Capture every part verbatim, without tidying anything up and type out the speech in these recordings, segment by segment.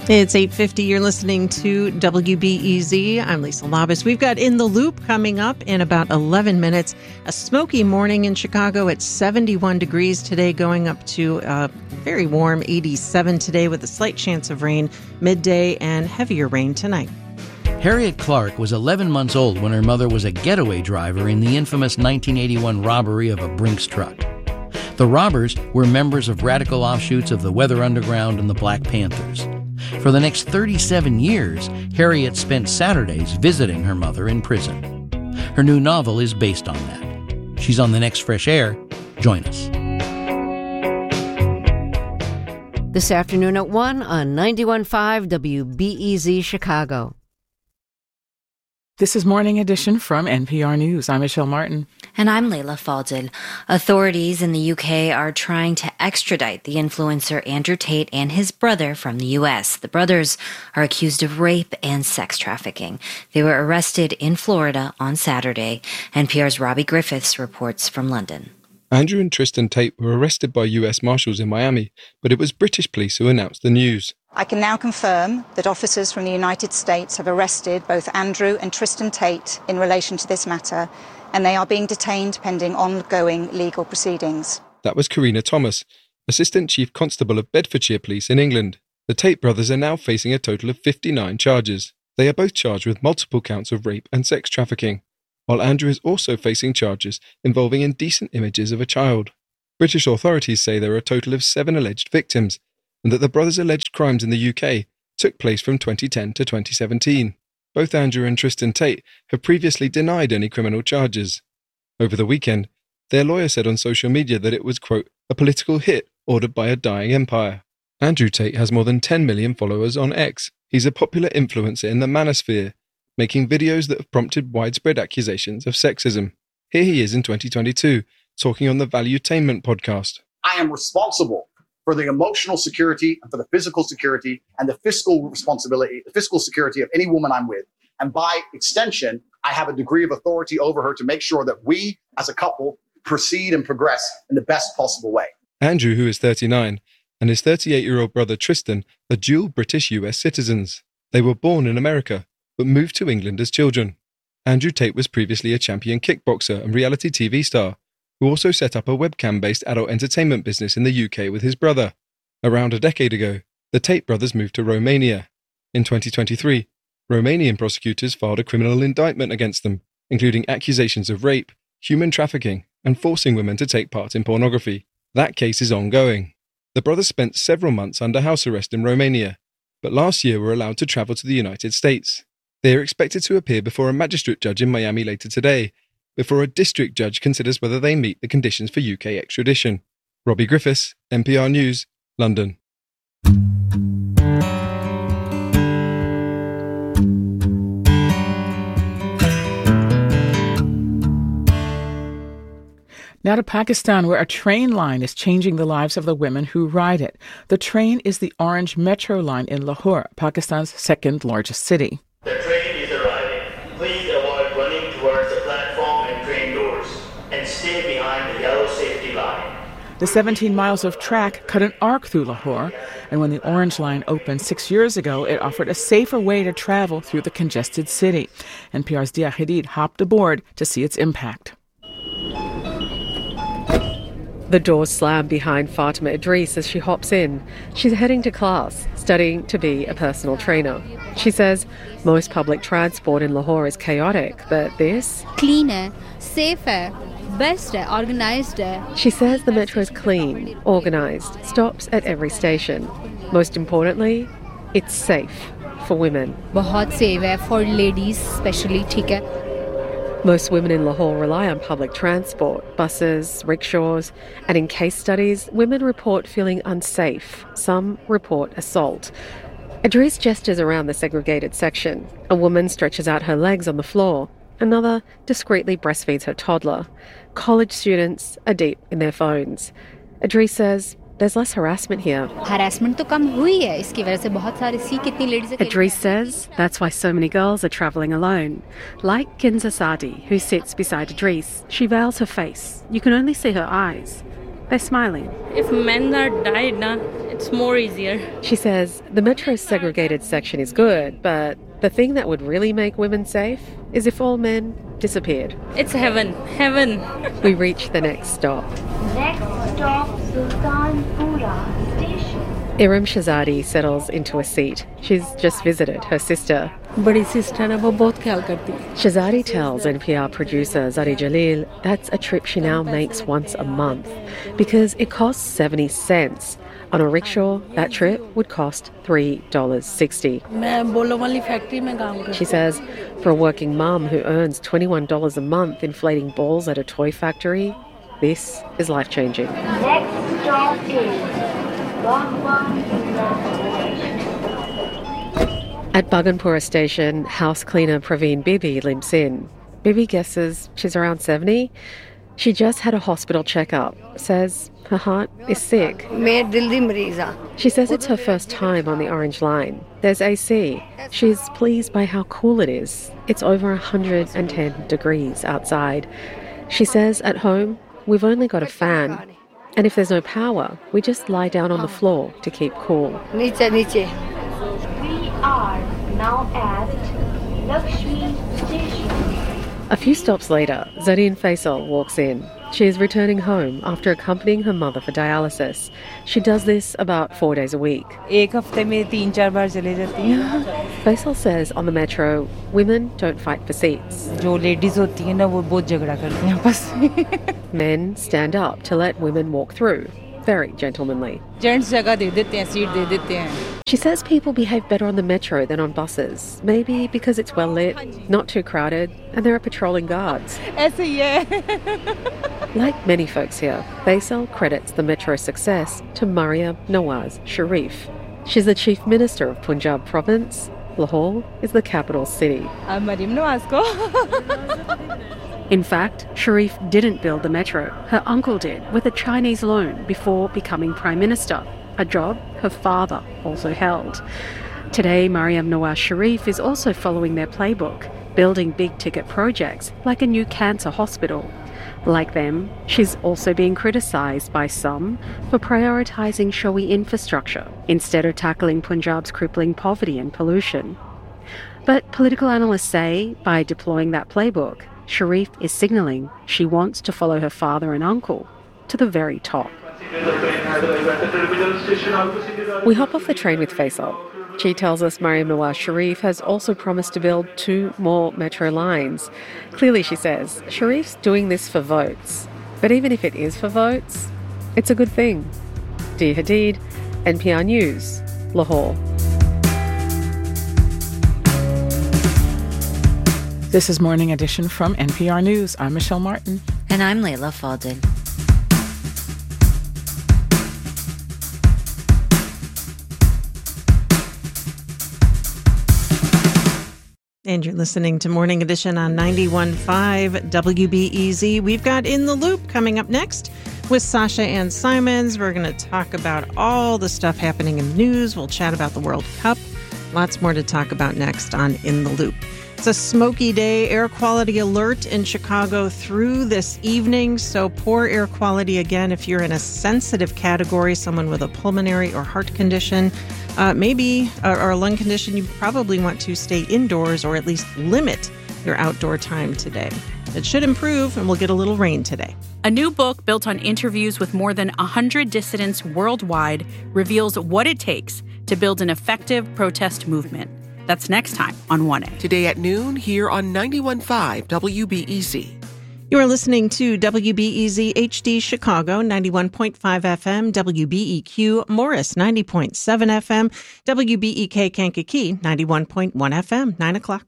It's eight fifty. You're listening to W B E Z. I'm Lisa Labus. We've got In the Loop coming up in about eleven minutes. A smoky morning in Chicago at seventy-one degrees today, going up to a very warm eighty-seven today with a slight chance of rain midday and heavier rain tonight. Harriet Clark was eleven months old when her mother was a getaway driver in the infamous nineteen eighty-one robbery of a Brinks truck. The robbers were members of radical offshoots of the Weather Underground and the Black Panthers. For the next thirty-seven years, Harriet spent Saturdays visiting her mother in prison. Her new novel is based on that. She's on the next Fresh Air. Join us. This afternoon at one on ninety-one point five W B E Z Chicago. This is Morning Edition from N P R News. I'm Michelle Martin. And I'm Layla Faldil. Authorities in the U K are trying to extradite the influencer Andrew Tate and his brother from the U S. The brothers are accused of rape and sex trafficking. They were arrested in Florida on Saturday. N P R's Robbie Griffiths reports from London. Andrew and Tristan Tate were arrested by U S Marshals in Miami, but it was British police who announced the news. I can now confirm that officers from the United States have arrested both Andrew and Tristan Tate in relation to this matter, and they are being detained pending ongoing legal proceedings. That was Karina Thomas, Assistant Chief Constable of Bedfordshire Police in England. The Tate brothers are now facing a total of fifty-nine charges. They are both charged with multiple counts of rape and sex trafficking, while Andrew is also facing charges involving indecent images of a child. British authorities say there are a total of seven alleged victims, and that the brothers' alleged crimes in the U K took place from twenty ten to twenty seventeen. Both Andrew and Tristan Tate have previously denied any criminal charges. Over the weekend, their lawyer said on social media that it was, quote, a political hit ordered by a dying empire. Andrew Tate has more than ten million followers on X. He's a popular influencer in the manosphere, making videos that have prompted widespread accusations of sexism. Here he is in twenty twenty-two, talking on the Valuetainment podcast. I am responsible for the emotional security and for the physical security and the fiscal responsibility, the fiscal security of any woman I'm with. And by extension, I have a degree of authority over her to make sure that we, as a couple, proceed and progress in the best possible way. Andrew, who is thirty-nine, and his thirty-eight-year-old brother Tristan are dual British U S citizens. They were born in America, but moved to England as children. Andrew Tate was previously a champion kickboxer and reality T V star, who also set up a webcam-based adult entertainment business in the U K with his brother. Around a decade ago, the Tate brothers moved to Romania. In twenty twenty-three, Romanian prosecutors filed a criminal indictment against them, including accusations of rape, human trafficking, and forcing women to take part in pornography. That case is ongoing. The brothers spent several months under house arrest in Romania, but last year were allowed to travel to the United States. They are expected to appear before a magistrate judge in Miami later today, before a district judge considers whether they meet the conditions for U K extradition. Robbie Griffiths, N P R News, London. Now to Pakistan, where a train line is changing the lives of the women who ride it. The train is the Orange Metro line in Lahore, Pakistan's second largest city. The train is arriving. Please avoid running towards the platform and train doors and stay behind the yellow safety line. The seventeen miles of track cut an arc through Lahore, and when the Orange Line opened six years ago, it offered a safer way to travel through the congested city. N P R's Dia Hadid hopped aboard to see its impact. The doors slam behind Fatima Idris as she hops in. She's heading to class, studying to be a personal trainer. She says most public transport in Lahore is chaotic, but this... cleaner, safer, best, organized. She says the metro is clean, organized, stops at every station. Most importantly, it's safe for women. बहुत safe है for ladies, especially, ठीक है. Most women in Lahore rely on public transport, buses, rickshaws, and in case studies, women report feeling unsafe. Some report assault. Idris gestures around the segregated section. A woman stretches out her legs on the floor. Another discreetly breastfeeds her toddler. College students are deep in their phones. Idris says there's less harassment here. Harassment तो कम हुई है इसकी वजह से बहुत सारी सी कितनी ladies. Idris says that's why so many girls are travelling alone. Like Kinza Sadi, who sits beside Idris. She veils her face. You can only see her eyes. They're smiling. If men are died, na, it's more easier. She says the metro's segregated section is good, but the thing that would really make women safe is if all men disappeared. It's heaven. Heaven. We reach the next stop. Next stop, Sultanpura Station. Iram Shahzadi settles into a seat. She's just visited her sister. Badi sister na wo bahut khayal karti. Shahzadi tells N P R producer Zari Jalil that's a trip she now makes once a month because it costs seventy cents. On a rickshaw, that trip would cost three dollars sixty. She says for a working mum who earns twenty-one dollars a month inflating balls at a toy factory, this is life-changing. Next stop is Bhagwanpura. At Bhaganpura station, house cleaner Praveen Bibi limps in. Bibi guesses she's around seventy. She just had a hospital checkup, says her heart is sick. She says it's her first time on the Orange Line. There's A C. She's pleased by how cool it is. It's over one hundred ten degrees outside. She says at home, we've only got a fan. And if there's no power, we just lie down on the floor to keep cool. We are now at Lakshmi Station. A few stops later, Zareen Faisal walks in. She is returning home after accompanying her mother for dialysis. She does this about four days a week. Faisal says on the metro, women don't fight for seats. Men stand up to let women walk through. Very gentlemanly. She says people behave better on the metro than on buses. Maybe because it's well lit, not too crowded, and there are patrolling guards. Like many folks here, Faisal credits the metro's success to Maryam Nawaz Sharif. She's the Chief Minister of Punjab Province. Lahore is the capital city. In fact, Sharif didn't build the metro. Her uncle did, with a Chinese loan, before becoming Prime Minister, a job her father also held. Today, Maryam Nawaz Sharif is also following their playbook, building big-ticket projects like a new cancer hospital. Like them, she's also being criticised by some for prioritising showy infrastructure instead of tackling Punjab's crippling poverty and pollution. But political analysts say, by deploying that playbook, Sharif is signalling she wants to follow her father and uncle to the very top. We hop off the train with Faisal. She tells us Maryam Nawaz Sharif has also promised to build two more metro lines. Clearly, she says, Sharif's doing this for votes. But even if it is for votes, it's a good thing. Dia Hadid, N P R News, Lahore. This is Morning Edition from N P R News. I'm Michelle Martin. And I'm Layla Fadel. And you're listening to Morning Edition on ninety-one point five W B E Z. We've got In the Loop coming up next with Sasha Ann Simons. We're going to talk about all the stuff happening in the news. We'll chat about the World Cup. Lots more to talk about next on In the Loop. It's a smoky day, air quality alert in Chicago through this evening. So poor air quality again if you're in a sensitive category, someone with a pulmonary or heart condition, uh, maybe, or, or a lung condition, you probably want to stay indoors or at least limit your outdoor time today. It should improve and we'll get a little rain today. A new book built on interviews with more than one hundred dissidents worldwide reveals what it takes to build an effective protest movement. That's next time on one A. Today at noon here on ninety-one point five W B E Z. You are listening to W B E Z H D Chicago, ninety-one point five F M, W B E Q Morris, ninety point seven F M, W B E K Kankakee, ninety-one point one F M, nine o'clock.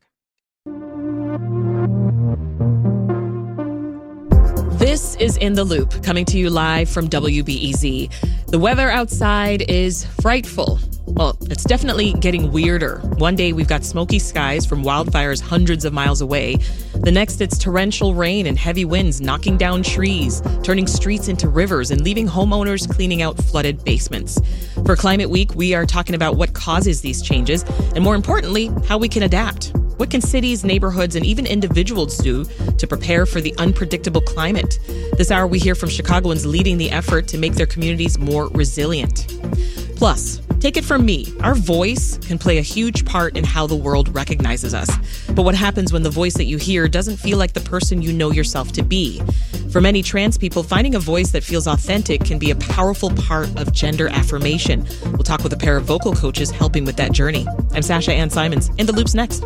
This is In the Loop, coming to you live from W B E Z. The weather outside is frightful. Well, it's definitely getting weirder. One day we've got smoky skies from wildfires hundreds of miles away. The next it's torrential rain and heavy winds knocking down trees, turning streets into rivers and leaving homeowners cleaning out flooded basements. For Climate Week, we are talking about what causes these changes and, more importantly, how we can adapt. What can cities, neighborhoods, and even individuals do to prepare for the unpredictable climate? This hour, we hear from Chicagoans leading the effort to make their communities more resilient. Plus, take it from me, our voice can play a huge part in how the world recognizes us. But what happens when the voice that you hear doesn't feel like the person you know yourself to be? For many trans people, finding a voice that feels authentic can be a powerful part of gender affirmation. We'll talk with a pair of vocal coaches helping with that journey. I'm Sasha Ann Simons. In the Loop's next.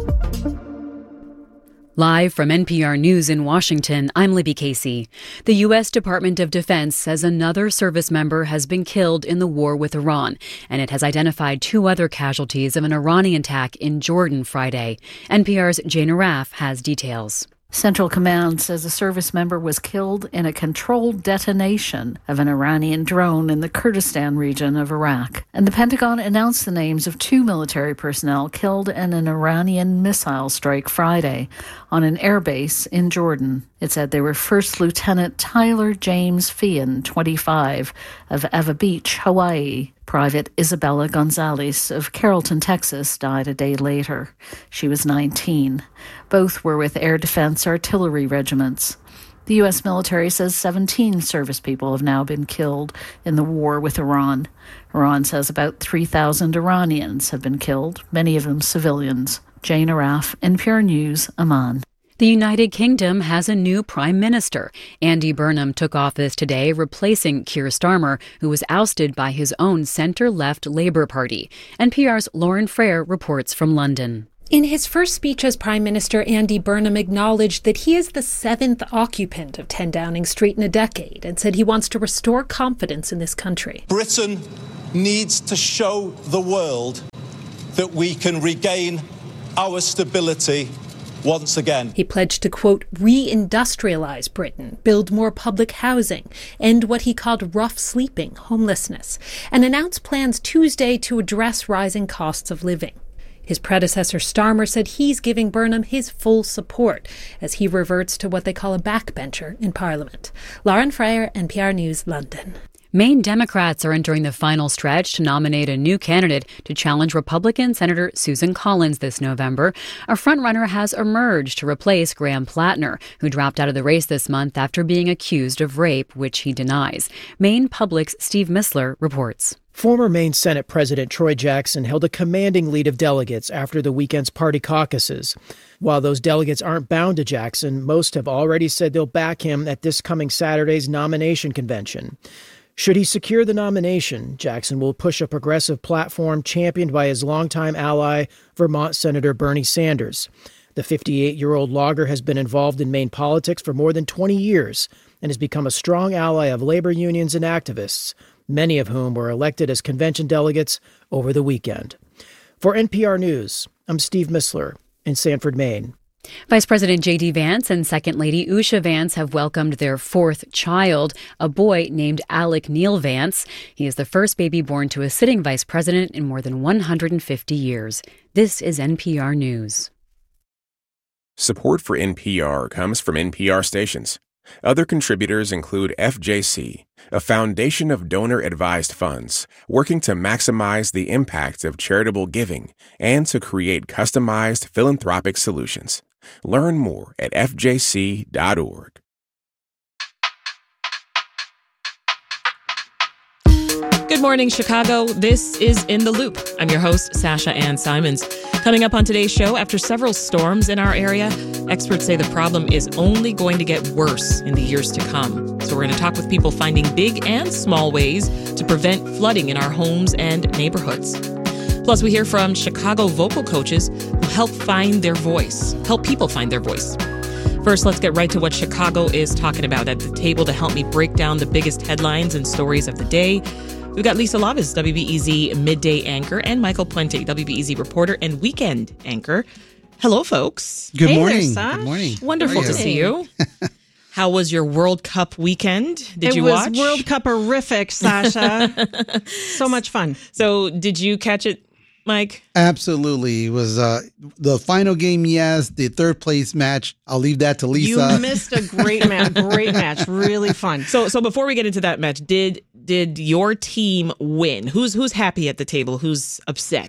Live from N P R News in Washington, I'm Libby Casey. The U S Department of Defense says another service member has been killed in the war with Iran, and it has identified two other casualties of an Iranian attack in Jordan Friday. N P R's Jane Arraf has details. Central Command says a service member was killed in a controlled detonation of an Iranian drone in the Kurdistan region of Iraq. And the Pentagon announced the names of two military personnel killed in an Iranian missile strike Friday on an airbase in Jordan. It said they were First Lieutenant Tyler James Feehan, twenty-five, of Eva Beach, Hawaii. Private Isabella Gonzalez of Carrollton, Texas, died a day later. She was nineteen. Both were with Air Defense Artillery regiments. The U S military says seventeen service people have now been killed in the war with Iran. Iran says about three thousand Iranians have been killed, many of them civilians. Jane Arraf, N P R News, Amman. The United Kingdom has a new prime minister. Andy Burnham took office today, replacing Keir Starmer, who was ousted by his own centre-left Labour Party. N P R's Lauren Frere reports from London. In his first speech as Prime Minister, Andy Burnham acknowledged that he is the seventh occupant of ten Downing Street in a decade and said he wants to restore confidence in this country. Britain needs to show the world that we can regain our stability once again. He pledged to, quote, re-industrialize Britain, build more public housing, end what he called rough sleeping, homelessness, and announced plans Tuesday to address rising costs of living. His predecessor Starmer said he's giving Burnham his full support as he reverts to what they call a backbencher in Parliament. Lauren Frere, N P R News, London. Maine Democrats are entering the final stretch to nominate a new candidate to challenge Republican Senator Susan Collins this November. A frontrunner has emerged to replace Graham Plattner, who dropped out of the race this month after being accused of rape, which he denies. Maine Public's Steve Missler reports. Former Maine Senate President Troy Jackson held a commanding lead of delegates after the weekend's party caucuses. While those delegates aren't bound to Jackson, most have already said they'll back him at this coming Saturday's nomination convention. Should he secure the nomination, Jackson will push a progressive platform championed by his longtime ally, Vermont Senator Bernie Sanders. The fifty-eight-year-old logger has been involved in Maine politics for more than twenty years and has become a strong ally of labor unions and activists, many of whom were elected as convention delegates over the weekend. For N P R News, I'm Steve Missler in Sanford, Maine. Vice President J D. Vance and Second Lady Usha Vance have welcomed their fourth child, a boy named Alec Neil Vance. He is the first baby born to a sitting vice president in more than one hundred fifty years. This is N P R News. Support for N P R comes from N P R stations. Other contributors include F J C, a foundation of donor-advised funds working to maximize the impact of charitable giving and to create customized philanthropic solutions. Learn more at f j c dot org. Good morning, Chicago. This is In the Loop. I'm your host, Sasha Ann Simons. Coming up on today's show, after several storms in our area, experts say the problem is only going to get worse in the years to come. So we're going to talk with people finding big and small ways to prevent flooding in our homes and neighborhoods. Plus, we hear from Chicago vocal coaches who help find their voice, help people find their voice. First, let's get right to what Chicago is talking about. At the table to help me break down the biggest headlines and stories of the day, we've got Lisa Labuz, W B E Z midday anchor, and Michael Puente, W B E Z reporter and weekend anchor. Hello, folks. Good hey morning. There, Good morning. Wonderful to see you. How was your World Cup weekend? Did it you watch? It was World Cup-erific, Sasha. So much fun. So did you catch it, Mike? Absolutely. It was uh, the final game, yes. The third place match, I'll leave that to Lisa. You missed a great match. Great match. Really fun. So so before we get into that match, did did your team win? Who's who's happy at the table? Who's upset?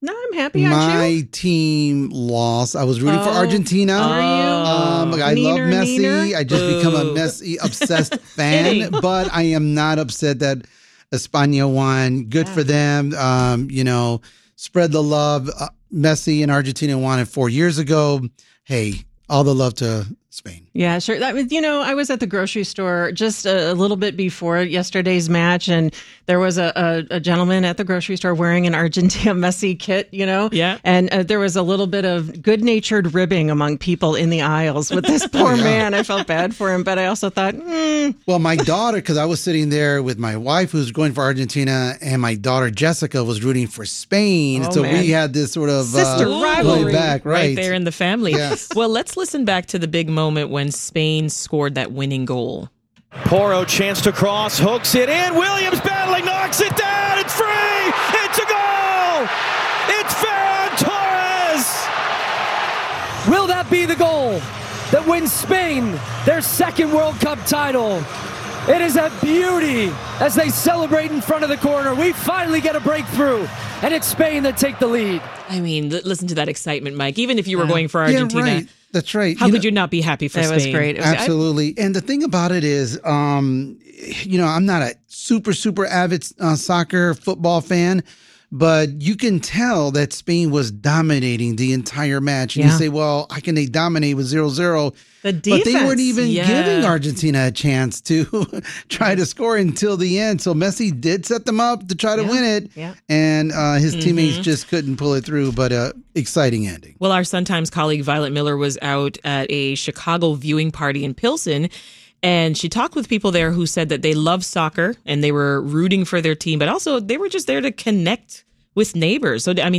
No, I'm happy. Aren't My you? team lost. I was rooting Oh, for Argentina. are you? Um, I love Neener, Messi. neener? I just Boo. become a Messi obsessed fan, but I am not upset that España won. Good for them. Um, you know, spread the love. Uh, Messi and Argentina won it four years ago. Hey, all the love to Spain. Yeah, sure. That was, you know, I was at the grocery store just a, a little bit before yesterday's match, and there was a, a, a gentleman at the grocery store wearing an Argentina Messi kit, you know? Yeah. And uh, there was a little bit of good-natured ribbing among people in the aisles with this poor yeah. man. I felt bad for him, but I also thought, hmm. Well, my daughter, because I was sitting there with my wife who's going for Argentina, and my daughter Jessica was rooting for Spain. Oh, so man. we had this sort of Sister uh, rivalry. back, right? right there in the family. Yes. Well, let's listen back to the big moment when Spain scored that winning goal. Porro chance to cross, hooks it in. Williams battling, knocks it down. It's free. It's a goal. It's Ferran Torres. Will that be the goal that wins Spain their second World Cup title? It is a beauty as they celebrate in front of the corner. We finally get a breakthrough, and it's Spain that take the lead. I mean, l- listen to that excitement, Mike. Even if you were Yeah. going for Yeah, Argentina, right. That's right. how You could know- you not be happy for It Spain? was great. It was- Absolutely. And the thing about it is, um, you know, I'm not a super, super avid uh, soccer football fan, but you can tell that Spain was dominating the entire match. And Yeah. you say, well, how can they dominate with zero zero? The But they defense. weren't even Yeah. giving Argentina a chance to try to score until the end. So Messi did set them up to try to Yeah. win it. Yeah. And uh, his Mhm. teammates just couldn't pull it through, but uh, exciting ending. Well, our Sun Times colleague Violet Miller was out at a Chicago viewing party in Pilsen, and she talked with people there who said that they love soccer and they were rooting for their team, but also they were just there to connect with neighbors. So, I mean,